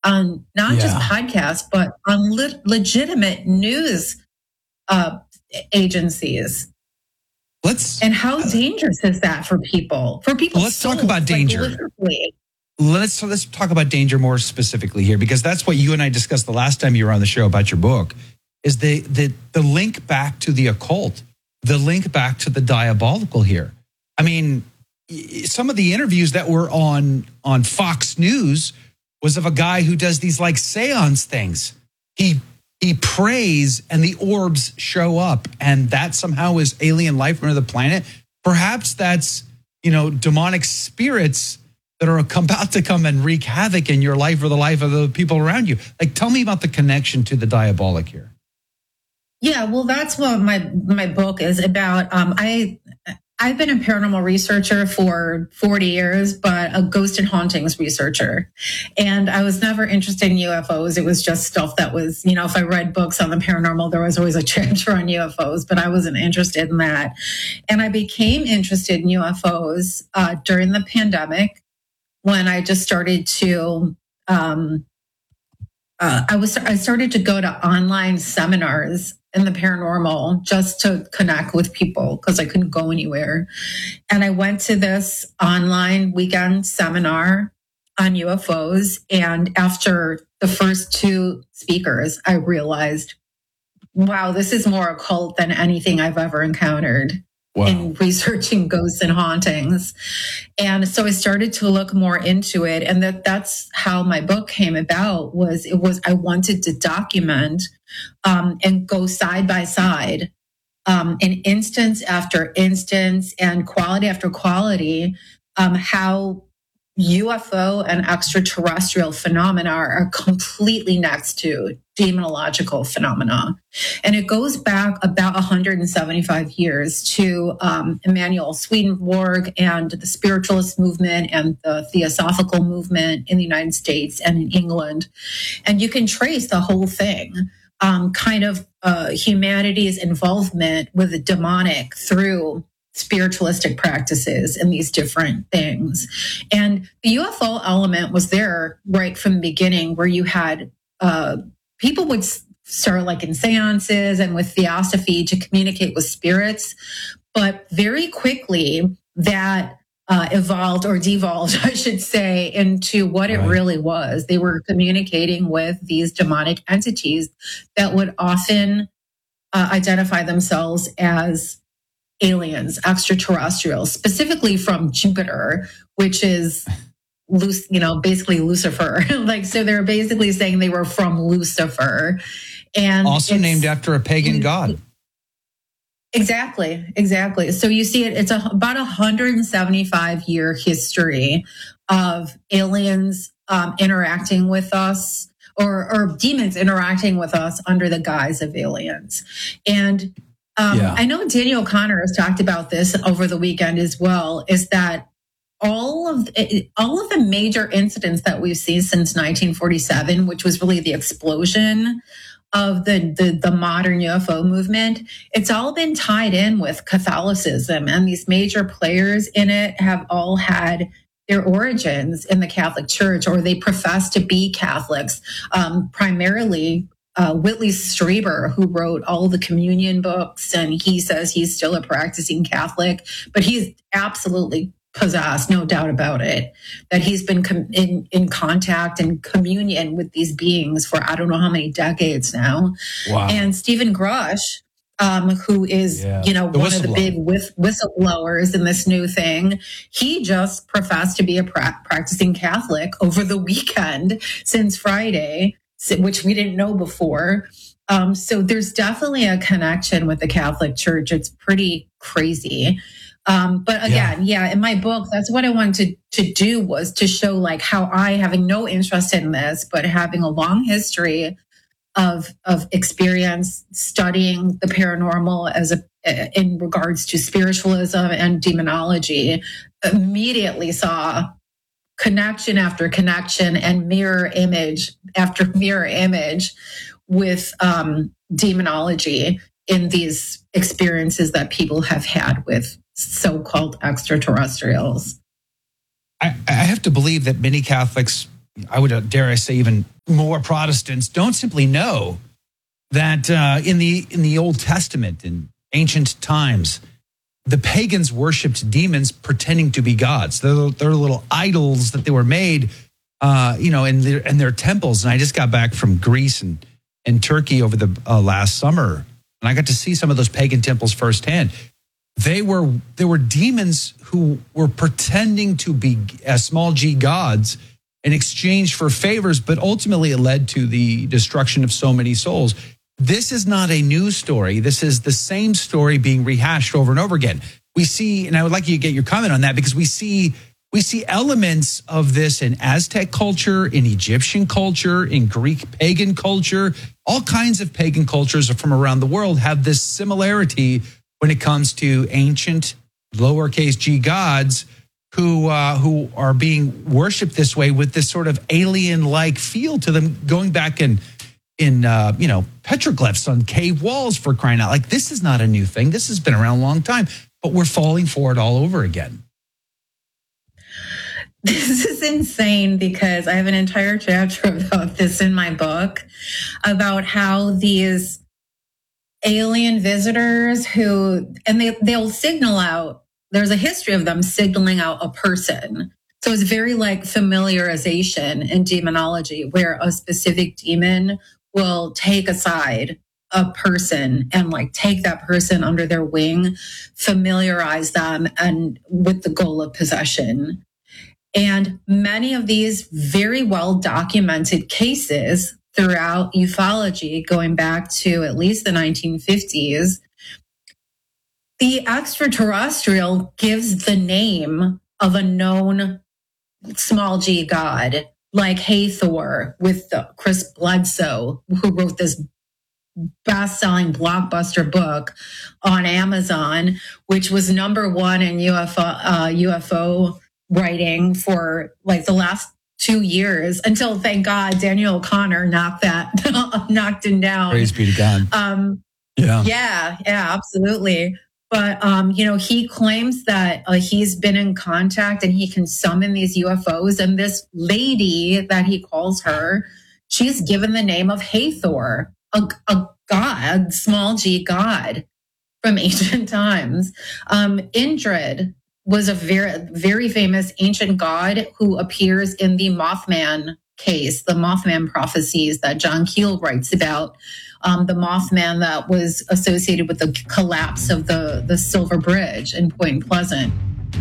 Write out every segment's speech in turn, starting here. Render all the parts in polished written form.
on not just podcasts, but on legitimate news agencies. And how dangerous is that for people? Let's talk about danger. Let's talk about danger more specifically here, because that's what you and I discussed the last time you were on the show about your book, is the link back to the occult, the link back to the diabolical here. I mean, some of the interviews that were on Fox News was of a guy who does these like seance things. He prays and the orbs show up, and that somehow is alien life from another planet. Perhaps that's, demonic spirits that are about to come and wreak havoc in your life or the life of the people around you. Like, tell me about the connection to the diabolic here. Yeah, well, that's what my book is about. I've been a paranormal researcher for 40 years, but a ghost and hauntings researcher. And I was never interested in UFOs. It was just stuff that was, if I read books on the paranormal, there was always a chapter on UFOs, but I wasn't interested in that. And I became interested in UFOs during the pandemic, when I just started to, I started to go to online seminars in the paranormal just to connect with people because I couldn't go anywhere. And I went to this online weekend seminar on UFOs. And after the first two speakers, I realized, wow, this is more occult than anything I've ever encountered. Wow. In researching ghosts and hauntings. And so I started to look more into it. And that's how my book came about, I wanted to document and go side by side, in instance after instance and quality after quality, how UFO and extraterrestrial phenomena are completely next to demonological phenomena. And it goes back about 175 years to Emanuel Swedenborg and the spiritualist movement and the theosophical movement in the United States and in England. And you can trace the whole thing, humanity's involvement with the demonic through spiritualistic practices and these different things. And the UFO element was there right from the beginning, where you had people would start like in seances and with theosophy to communicate with spirits. But very quickly that evolved or devolved, I should say, into what it really was. They were communicating with these demonic entities that would often identify themselves as aliens, extraterrestrials, specifically from Jupiter, which is, basically Lucifer. So they're basically saying they were from Lucifer, and also named after a pagan god. Exactly. So you see it's about 175-year history of aliens interacting with us, or demons interacting with us under the guise of aliens. And I know Daniel O'Connor has talked about this over the weekend as well, is that all of the major incidents that we've seen since 1947, which was really the explosion of the modern UFO movement, it's all been tied in with Catholicism. And these major players in it have all had their origins in the Catholic Church, or they profess to be Catholics, primarily Whitley Strieber, who wrote all the communion books, and he says he's still a practicing Catholic, but he's absolutely possessed, no doubt about it, that he's been in contact and communion with these beings for I don't know how many decades now. Wow. And Stephen Grush, who is, one of the big whistleblowers in this new thing, he just professed to be a practicing Catholic over the weekend since Friday, which we didn't know before. So there's definitely a connection with the Catholic Church. It's pretty crazy. But again, in my book, that's what I wanted to do, was to show like how I, having no interest in this, but having a long history of experience studying the paranormal in regards to spiritualism and demonology, immediately saw connection after connection and mirror image after mirror image with demonology in these experiences that people have had with so-called extraterrestrials. I have to believe that many Catholics, I would dare I say even more Protestants don't simply know that in the Old Testament, in ancient times, the pagans worshipped demons pretending to be gods. They're little idols that they were made, in their temples. And I just got back from Greece and Turkey over the last summer, and I got to see some of those pagan temples firsthand. There were demons who were pretending to be small g gods in exchange for favors, but ultimately it led to the destruction of so many souls. This is not a news story. This is the same story being rehashed over and over again. We see, and I would like you to get your comment on that, because we see elements of this in Aztec culture, in Egyptian culture, in Greek pagan culture. All kinds of pagan cultures from around the world have this similarity when it comes to ancient lowercase g gods who are being worshipped this way, with this sort of alien-like feel to them, going back in petroglyphs on cave walls, for crying out. Like, this is not a new thing. This has been around a long time, but we're falling for it all over again. This is insane, because I have an entire chapter about this in my book, about how these alien visitors they'll signal out. There's a history of them signaling out a person. So it's very like familiarization in demonology, where a specific demon will take aside a person and like take that person under their wing, familiarize them, and with the goal of possession. And many of these very well documented cases throughout ufology, going back to at least the 1950s, the extraterrestrial gives the name of a known small g god, like Hathor with Chris Bledsoe, who wrote this best-selling blockbuster book on Amazon, which was number 1 in UFO writing for like the last 2 years, until, thank God, Daniel O'Connor knocked him down. Praise be to God. Yeah, absolutely. But, he claims that he's been in contact and he can summon these UFOs. And this lady that he calls her, she's given the name of Hathor, a god, small g god from ancient times. Indrid was a very, very famous ancient god who appears in the Mothman case, the Mothman prophecies that John Keel writes about. The Mothman that was associated with the collapse of the Silver Bridge in Point Pleasant,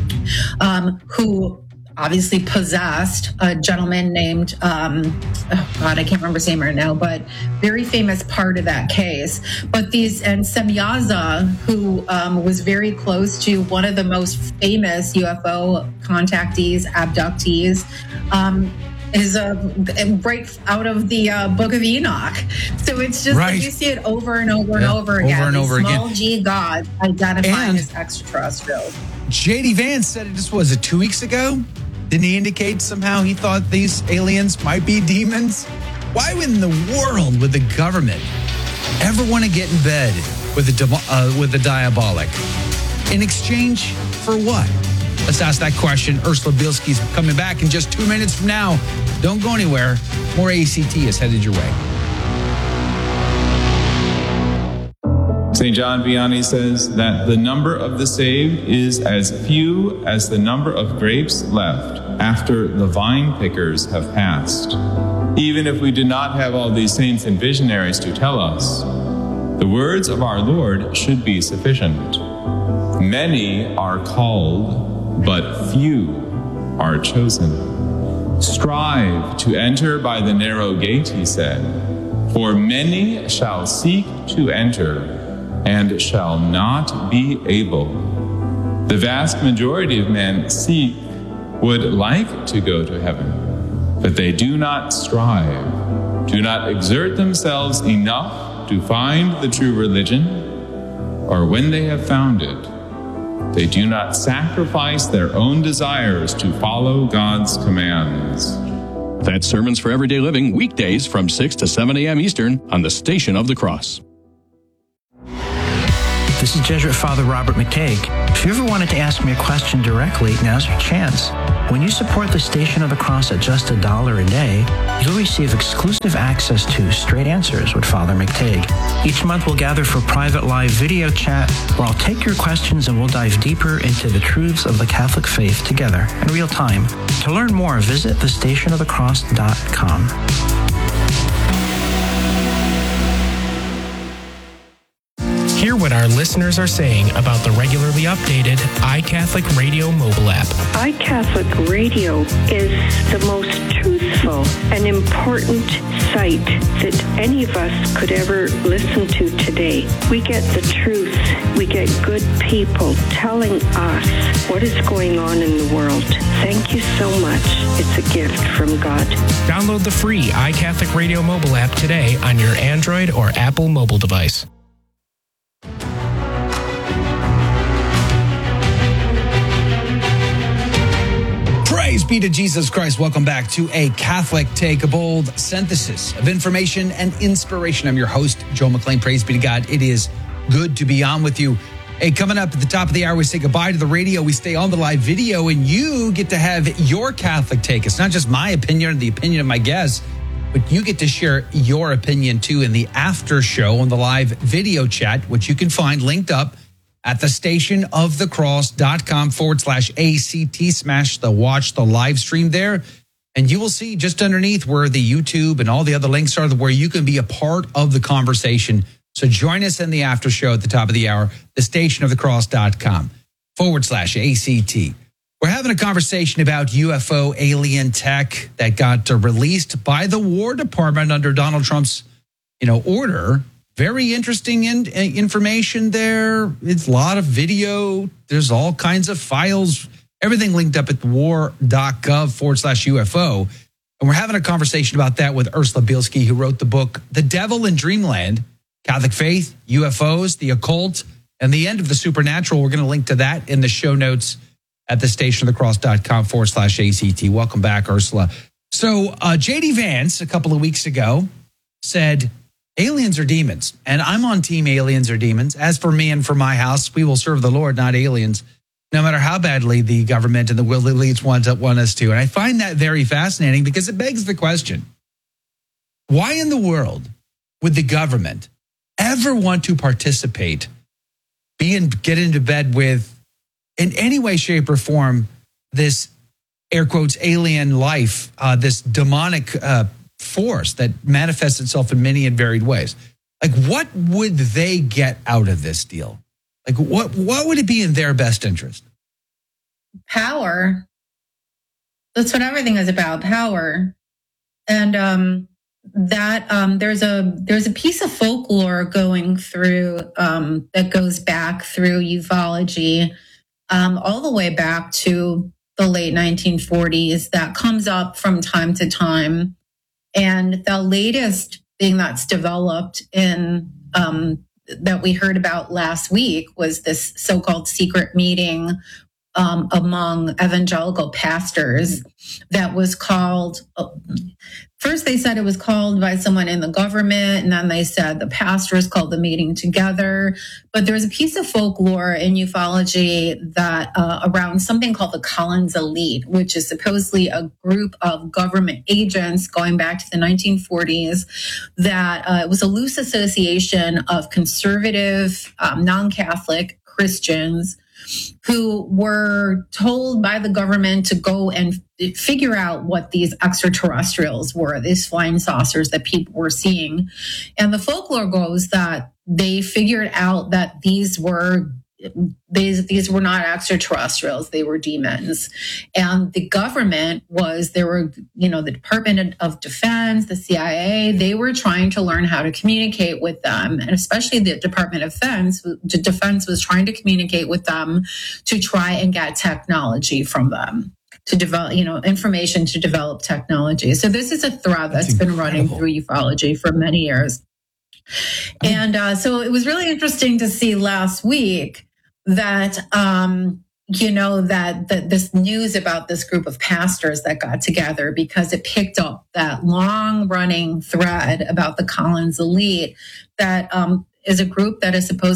who obviously possessed a gentleman named, I can't remember his name right now, but very famous part of that case. But Semyaza, who was very close to one of the most famous UFO contactees, abductees, is right out of the Book of Enoch. So it's just like you see it over and over and over again. Small g gods identifying as extraterrestrial. J.D. Vance said it just, was it 2 weeks ago? Didn't he indicate somehow he thought these aliens might be demons? Why in the world would the government ever want to get in bed with the diabolic? In exchange for what? Let's ask that question. Ursula Bielski's coming back in just 2 minutes from now. Don't go anywhere. More ACT is headed your way. St. John Vianney says that the number of the saved is as few as the number of grapes left after the vine pickers have passed. Even if we do not have all these saints and visionaries to tell us, the words of our Lord should be sufficient. Many are called, but few are chosen. Strive to enter by the narrow gate, he said, for many shall seek to enter and shall not be able. The vast majority of men would like to go to heaven, but they do not strive, do not exert themselves enough to find the true religion, or when they have found it, they do not sacrifice their own desires to follow God's commands. That's Sermons for Everyday Living, weekdays from 6 to 7 a.m. Eastern on the Station of the Cross. The This is Jesuit Father Robert McTague. If you ever wanted to ask me a question directly, now's your chance. When you support the Station of the Cross at just $1 a day, you'll receive exclusive access to Straight Answers with Father McTague. Each month we'll gather for private live video chat where I'll take your questions and we'll dive deeper into the truths of the Catholic faith together in real time. To learn more, visit thestationofthecross.com. Hear what our listeners are saying about the regularly updated iCatholic Radio mobile app. iCatholic Radio is the most truthful and important site that any of us could ever listen to today. We get the truth. We get good people telling us what is going on in the world. Thank you so much. It's a gift from God. Download the free iCatholic Radio mobile app today on your Android or Apple mobile device. Praise be to Jesus Christ. Welcome back to A Catholic Take, a bold synthesis of information and inspiration. I'm your host, Joe McLean. Praise be to God. It is good to be on with you. Hey, coming up at the top of the hour, we say goodbye to the radio. We stay on the live video, and you get to have your Catholic take. It's not just my opinion or the opinion of my guests, but you get to share your opinion too in the after show on the live video chat, which you can find linked up at thestationofthecross.com/ACT. Smash the watch the live stream there. And you will see just underneath where the YouTube and all the other links are, where you can be a part of the conversation. So join us in the after show at the top of the hour, thestationofthecross.com/ACT. We're having a conversation about UFO alien tech that got released by the War Department under Donald Trump's, order. Very interesting information there. It's a lot of video. There's all kinds of files, everything linked up at war.gov/UFO. And we're having a conversation about that with Ursula Bielski, who wrote the book, The Devil in Dreamland, Catholic Faith, UFOs, the Occult, and the End of the Supernatural. We're going to link to that in the show notes at thestationofthecross.com/ACT. Welcome back, Ursula. So J.D. Vance, a couple of weeks ago, said, aliens are demons, and I'm on team aliens are demons. As for me and for my house, we will serve the Lord, not aliens, no matter how badly the government and the world elites want us to. And I find that very fascinating because it begs the question, why in the world would the government ever want to participate, get into bed with, in any way, shape, or form, this, air quotes, alien life, this demonic force that manifests itself in many and varied ways? Like, what would they get out of this deal? Like, what would it be in their best interest? Power. That's what everything is about, power. And there's a piece of folklore going through that goes back through ufology all the way back to the late 1940s that comes up from time to time. And the latest thing that's developed in that we heard about last week was this so-called secret meeting among evangelical pastors that was called, first they said it was called by someone in the government, and then they said the pastors called the meeting together. But there's a piece of folklore in ufology that around something called the Collins Elite, which is supposedly a group of government agents going back to the 1940s, that it was a loose association of conservative, non-Catholic Christians who were told by the government to go and figure out what these extraterrestrials were, these flying saucers that people were seeing. And the folklore goes that they figured out that these were not extraterrestrials, they were demons. And the government the Department of Defense, the CIA, they were trying to learn how to communicate with them. And especially the Department of Defense was trying to communicate with them to try and get technology from them, to develop, information to develop technology. So this is a thread that's been running through ufology for many years. And so it was really interesting to see last week that, that this news about this group of pastors that got together, because it picked up that long running thread about the Collins Elite that is a group that is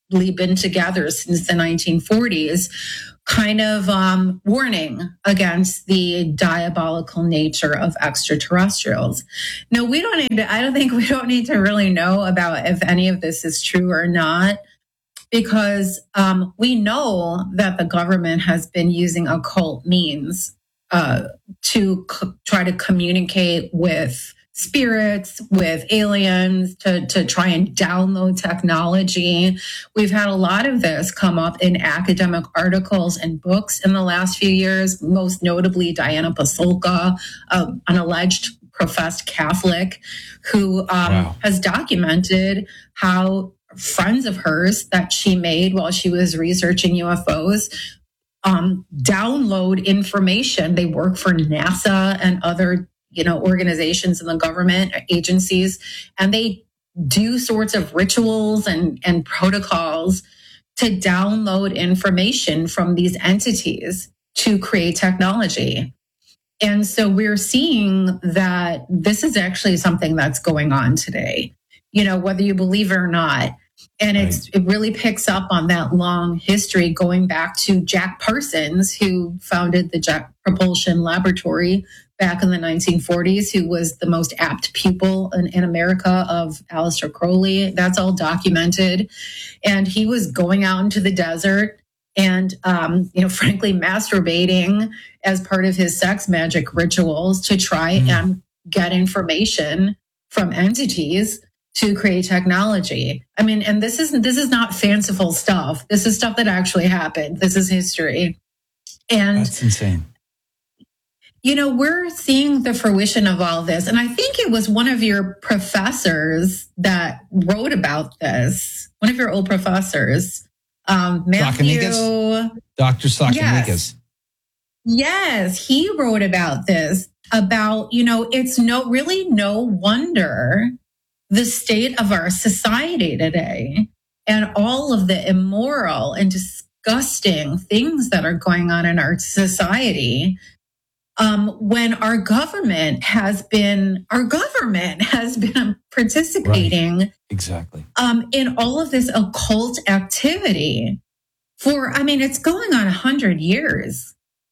been together since the 1940s, kind of warning against the diabolical nature of extraterrestrials. No, I don't think we don't need to really know about if any of this is true or not, because we know that the government has been using occult means to try to communicate with spirits, with aliens, to try and download technology. We've had a lot of this come up in academic articles and books in the last few years, most notably Diana Pasulka, an alleged professed Catholic who has documented how friends of hers that she made while she was researching UFOs download information. They work for NASA and other organizations in the government agencies, and they do sorts of rituals and protocols to download information from these entities to create technology. And so we're seeing that this is actually something that's going on today, whether you believe it or not. And it really picks up on that long history going back to Jack Parsons, who founded the Jet Propulsion Laboratory back in the 1940s, who was the most apt pupil in America of Aleister Crowley. That's all documented. And he was going out into the desert and, frankly, masturbating as part of his sex magic rituals to try and get information from entities to create technology. I mean, and this is not fanciful stuff. This is stuff that actually happened. This is history. And that's insane. We're seeing the fruition of all this. And I think it was one of your professors that wrote about this, one of your old professors, Matthew. Dr. Sakanikas. Yes, he wrote about this, about, it's really no wonder the state of our society today and all of the immoral and disgusting things that are going on in our society, when our government has been participating exactly in all of this occult activity it's going on 100 years.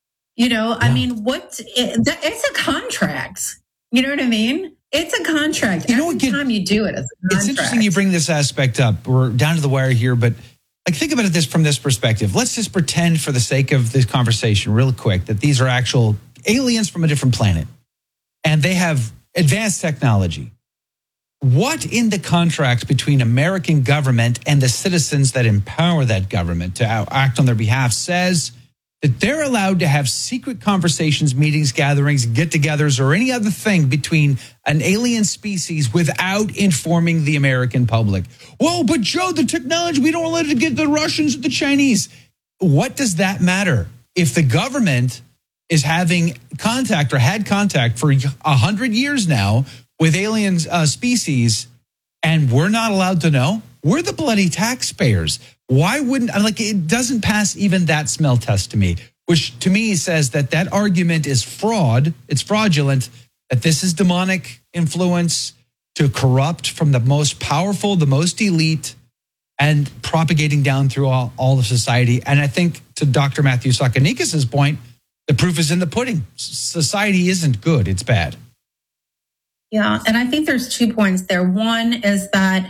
It's a contract. You know what I mean? It's a contract. Every time you do it, it's a contract. It's interesting you bring this aspect up. We're down to the wire here, but think about it from this perspective. Let's just pretend, for the sake of this conversation, real quick, that these are actual aliens from a different planet, and they have advanced technology. What in the contract between American government and the citizens that empower that government to act on their behalf says that they're allowed to have secret conversations, meetings, gatherings, get-togethers, or any other thing between an alien species without informing the American public? Whoa, but Joe, the technology, we don't let it get the Russians or the Chinese. What does that matter? If the government is having contact or had contact for 100 years now with alien species, and we're not allowed to know, we're the bloody taxpayers. Why wouldn't, it doesn't pass even that smell test to me, which to me says that argument is fraud. It's fraudulent, that this is demonic influence to corrupt from the most powerful, the most elite, and propagating down through all of society. And I think, to Dr. Matthew Sakanikas' point, the proof is in the pudding. Society isn't good, it's bad. Yeah, and I think there's 2 points there. One is that,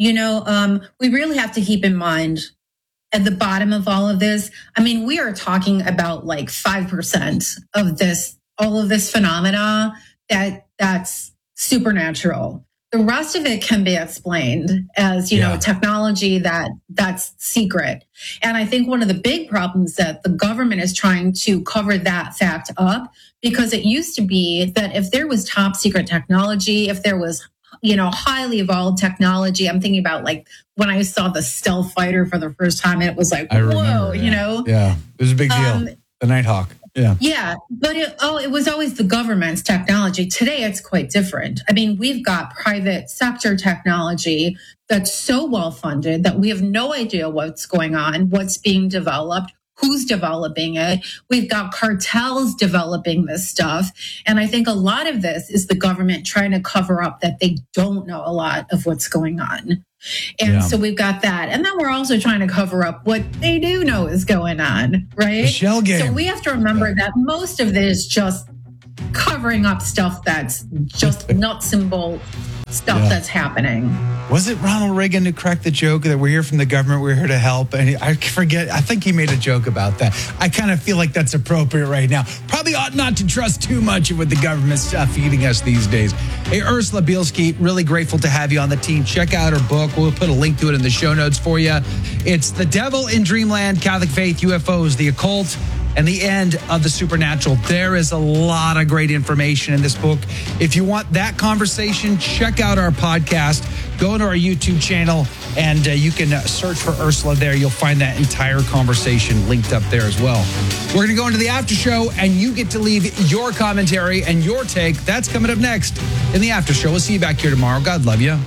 we really have to keep in mind at the bottom of all of this, we are talking about 5% of all of this phenomena that's supernatural. The rest of it can be explained as, technology that's secret. And I think one of the big problems that the government is trying to cover that fact up, because it used to be that if there was top secret technology, if there was, highly evolved technology, I'm thinking about when I saw the stealth fighter for the first time, and it was whoa, Yeah, it was a big deal. The Nighthawk. Yeah. Yeah. But it was always the government's technology. Today, it's quite different. We've got private sector technology that's so well funded that we have no idea what's going on, what's being developed, who's developing it. We've got cartels developing this stuff. And I think a lot of this is the government trying to cover up that they don't know a lot of what's going on. And so we've got that. And then we're also trying to cover up what they do know is going on, right? The shell game. So we have to remember that most of it is just covering up stuff that's just nuts and bolts stuff that's happening. Was it Ronald Reagan who cracked the joke that we're here from the government, we're here to help? And I forget, I think he made a joke about that. I kind of feel like that's appropriate right now. Probably ought not to trust too much of what the government's feeding us these days. Hey, Ursula Bielski, really grateful to have you on the team. Check out her book. We'll put a link to it in the show notes for you. It's The Devil in Dreamland, Catholic Faith, UFOs, the Occult, and the End of the Supernatural. There is a lot of great information in this book. If you want that conversation, check out our podcast. Go to our YouTube channel, and you can search for Ursula there. You'll find that entire conversation linked up there as well. We're going to go into the after show, and you get to leave your commentary and your take. That's coming up next in the after show. We'll see you back here tomorrow. God love you.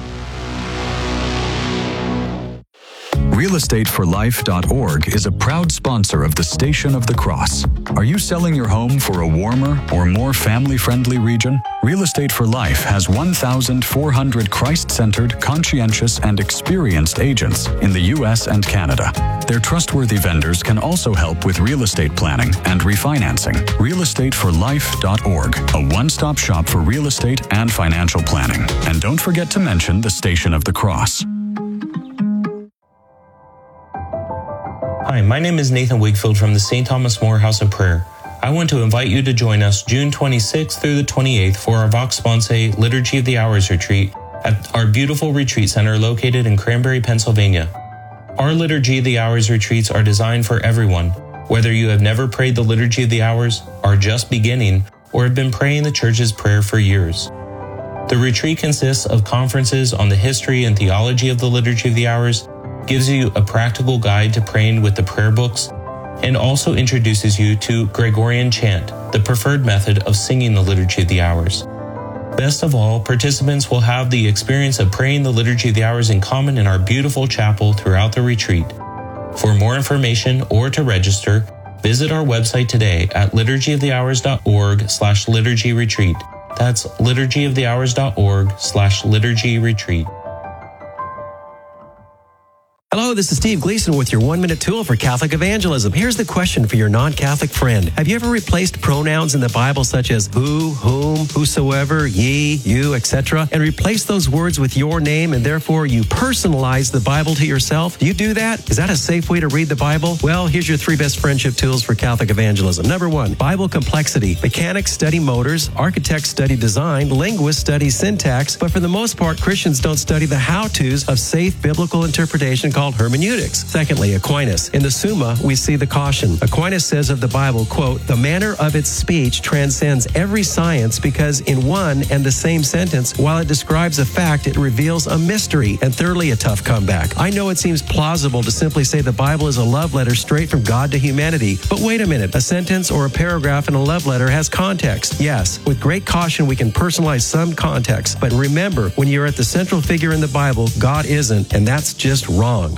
RealEstateForLife.org is a proud sponsor of the Station of the Cross. Are you selling your home for a warmer or more family-friendly region? Real Estate for Life has 1,400 Christ-centered, conscientious, and experienced agents in the U.S. and Canada. Their trustworthy vendors can also help with real estate planning and refinancing. RealEstateForLife.org, a one-stop shop for real estate and financial planning. And don't forget to mention the Station of the Cross. Hi, my name is Nathan Wakefield from the St. Thomas More House of Prayer. I want to invite you to join us June 26th through the 28th for our Vox Sponsae Liturgy of the Hours retreat at our beautiful retreat center located in Cranberry, Pennsylvania. Our Liturgy of the Hours retreats are designed for everyone, whether you have never prayed the Liturgy of the Hours, are just beginning, or have been praying the Church's prayer for years. The retreat consists of conferences on the history and theology of the Liturgy of the Hours, gives you a practical guide to praying with the prayer books, and also introduces you to Gregorian chant, the preferred method of singing the Liturgy of the Hours. Best of all, participants will have the experience of praying the Liturgy of the Hours in common in our beautiful chapel throughout the retreat. For more information or to register, visit our website today at liturgyofthehours.org/liturgy retreat. That's liturgyofthehours.org/liturgy retreat. Hello, this is Steve Gleason with your 1-minute tool for Catholic evangelism. Here's the question for your non-Catholic friend. Have you ever replaced pronouns in the Bible such as who, whom, whosoever, ye, you, etc., and replaced those words with your name, and therefore you personalize the Bible to yourself? Do you do that? Is that a safe way to read the Bible? Well, here's your 3 best friendship tools for Catholic evangelism. Number 1, Bible complexity. Mechanics study motors, architects study design, linguists study syntax, but for the most part, Christians don't study the how-tos of safe biblical interpretation called hermeneutics. Secondly, Aquinas. In the Summa, we see the caution. Aquinas says of the Bible, quote, the manner of its speech transcends every science because in one and the same sentence, while it describes a fact, it reveals a mystery. And thirdly, a tough comeback. I know it seems plausible to simply say the Bible is a love letter straight from God to humanity. But wait a minute, a sentence or a paragraph in a love letter has context. Yes, with great caution, we can personalize some context. But remember, when you're at the central figure in the Bible, God isn't, and that's just wrong.